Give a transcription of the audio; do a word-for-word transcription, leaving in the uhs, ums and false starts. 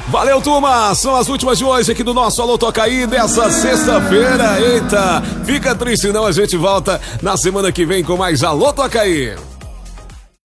Valeu, turma! São as últimas de hoje aqui do nosso Alô Tocaí dessa sexta-feira. Eita, fica triste não, a gente volta na semana que vem com mais Alô Tocaí.